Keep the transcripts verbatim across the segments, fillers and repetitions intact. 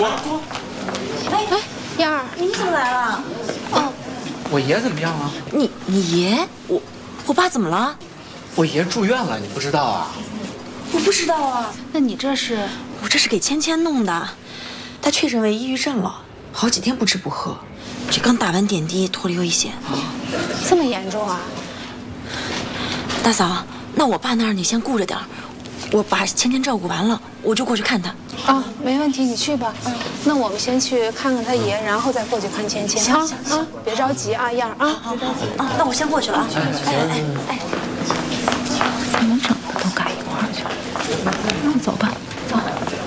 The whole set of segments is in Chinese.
过。 哎哎，燕儿， 你怎么来了？ 哦， 我爷怎么样啊？ 你你爷？我我爸怎么了？ 我爷住院了，你不知道啊？ 我不知道啊。 那你这是？ 我这是给芊芊弄的，他确诊为抑郁症了，好几天不吃不喝，这刚打完点滴，脱离危险。 这么严重啊？ 大嫂，那我爸那儿你先顾着点儿，我把芊芊照顾完了，我就过去看他。 啊，没问题，你去吧。嗯，那我们先去看看他爷，然后再过去看芊芊。 行行行， 啊，别着急啊，燕儿啊，别着急啊。那我先过去了啊。哎哎哎， 怎么整的都赶一块儿去了？那走吧。走。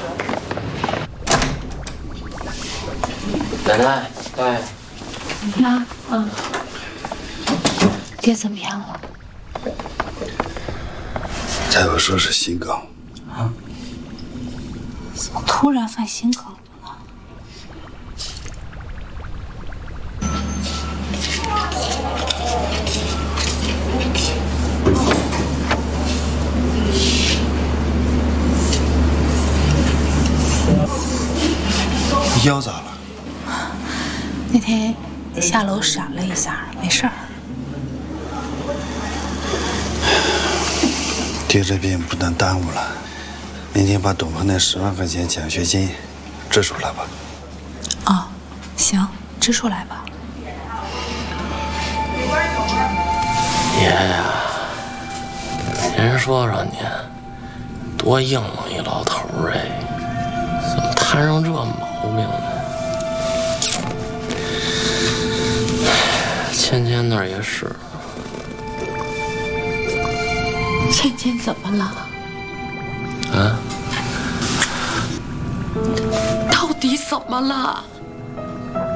奶奶，哎， 妈，嗯，爹怎么样了？ 大夫说是心梗。啊？ 怎么突然犯心梗了呢？ 腰咋了？ 那天下楼闪了一下，没事儿。 爹这病不能耽误了，明天把董鹏那十万块钱奖学金支出来吧。 哦，行，支出来吧。 爷呀，人说说您，多硬朗一老头儿哎，怎么摊上这毛病呢？芊芊那儿也是。 芊芊怎么了？ 啊？ 到底怎么了？